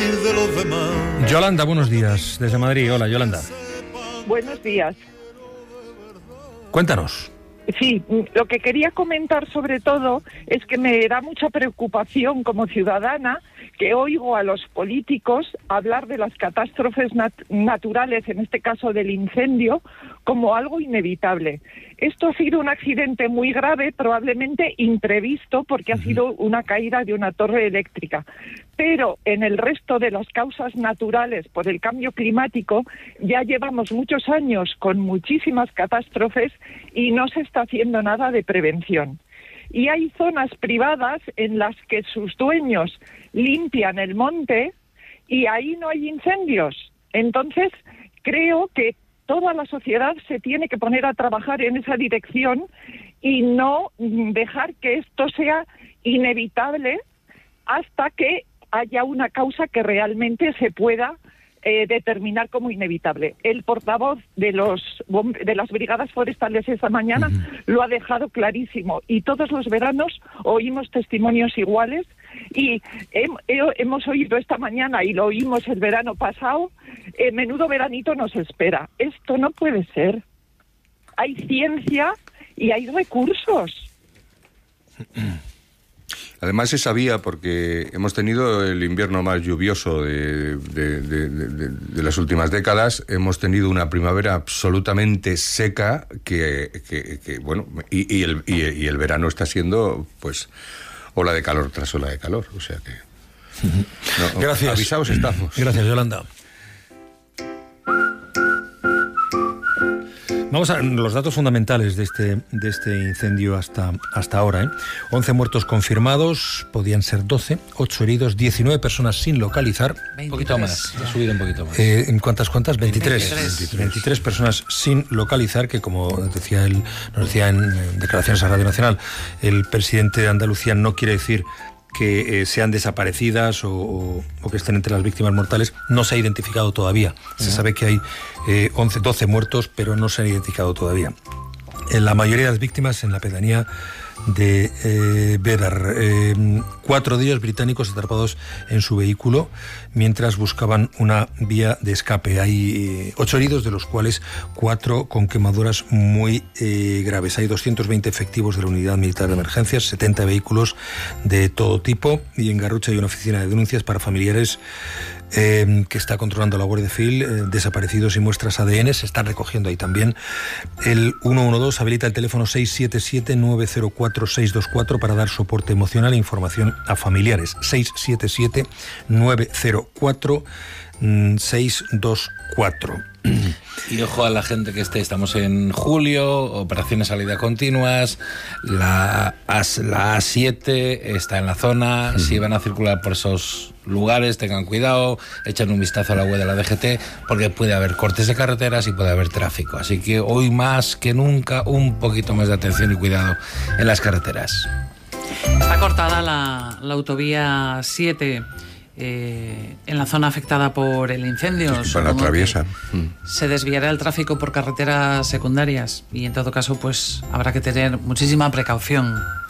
de los demás. Yolanda, buenos días, desde Madrid. Hola, Yolanda. Buenos días. Cuéntanos. Sí, lo que quería comentar sobre todo es que me da mucha preocupación como ciudadana que oigo a los políticos hablar de las catástrofes naturales, en este caso del incendio, como algo inevitable. Esto ha sido un accidente muy grave, probablemente imprevisto, porque ha sido una caída de una torre eléctrica. Pero en el resto de las causas naturales por el cambio climático ya llevamos muchos años con muchísimas catástrofes y no se está haciendo nada de prevención. Y hay zonas privadas en las que sus dueños limpian el monte y ahí no hay incendios. Entonces, creo que toda la sociedad se tiene que poner a trabajar en esa dirección y no dejar que esto sea inevitable hasta que haya una causa que realmente se pueda determinar como inevitable. El portavoz de las brigadas forestales esta mañana lo ha dejado clarísimo y todos los veranos oímos testimonios iguales y hemos oído esta mañana y lo oímos el verano pasado. Menudo veranito nos espera. Esto no puede ser. Hay ciencia y hay recursos. Además se sabía, porque hemos tenido el invierno más lluvioso de las últimas décadas, hemos tenido una primavera absolutamente seca que bueno, y el verano está siendo, pues, ola de calor tras ola de calor, o sea que... No, gracias. Avisados estamos. Gracias, Yolanda. Vamos a los datos fundamentales de este incendio hasta ahora. 11 muertos confirmados, podían ser 12, 8 heridos, 19 personas sin localizar. 23. Un poquito más, ha subido un poquito más. ¿Cuántas? 23 personas sin localizar, que como nos decía en declaraciones a Radio Nacional, el presidente de Andalucía no quiere decir que sean desaparecidas o que estén entre las víctimas mortales. No se ha identificado todavía. Se sabe que hay 12 muertos, pero no se han identificado todavía. La mayoría de las víctimas en la pedanía de Bédar. 4 de ellos británicos atrapados en su vehículo mientras buscaban una vía de escape. Hay 8 heridos, de los cuales 4 con quemaduras muy graves. Hay 220 efectivos de la Unidad Militar de Emergencias, 70 vehículos de todo tipo, y en Garrucha hay una oficina de denuncias para familiares que está controlando la Guardia Civil, desaparecidos y muestras ADN. Se están recogiendo ahí también. El 112 habilita el teléfono 677-904-624 para dar soporte emocional e información a familiares. 677-904-624. Y ojo a la gente que estamos en julio, operaciones salida continuas, la A7 está en la zona, si van a circular por esos lugares, tengan cuidado, echen un vistazo a la web de la DGT, porque puede haber cortes de carreteras y puede haber tráfico. Así que hoy más que nunca, un poquito más de atención y cuidado en las carreteras. Está cortada la autovía 7 en la zona afectada por el incendio. Para la traviesa. Se desviará el tráfico por carreteras secundarias y en todo caso pues habrá que tener muchísima precaución.